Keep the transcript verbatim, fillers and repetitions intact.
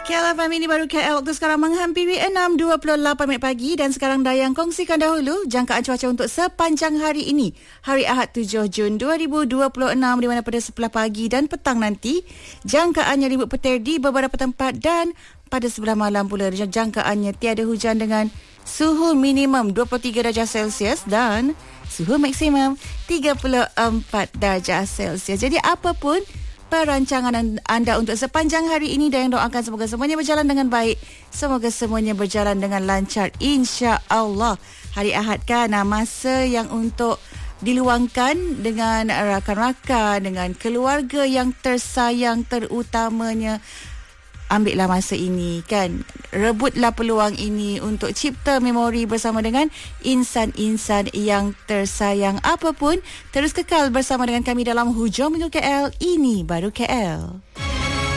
K L F M ini baru K L. Waktu sekarang menghampiri enam dua puluh lapan minit pagi dan sekarang Dayang kongsikan dahulu jangkaan cuaca untuk sepanjang hari ini. Hari Ahad tujuh Jun dua ribu dua puluh enam di mana pada sebelah pagi dan petang nanti jangkaannya ribut petir di beberapa tempat dan pada sebelah malam pula jangkaannya tiada hujan dengan suhu minimum dua puluh tiga darjah Celsius dan suhu maksimum tiga puluh empat darjah Celsius. Jadi apapun perancangan anda untuk sepanjang hari ini dan doakan semoga semuanya berjalan dengan baik. Semoga semuanya berjalan dengan lancar insya-Allah. Hari Ahad kan masa yang untuk diluangkan dengan rakan-rakan, dengan keluarga yang tersayang terutamanya. Ambillah masa ini kan. Rebutlah peluang ini untuk cipta memori bersama dengan insan-insan yang tersayang. Apapun, terus kekal bersama dengan kami dalam Hujung Minggu K L. Ini baru K L.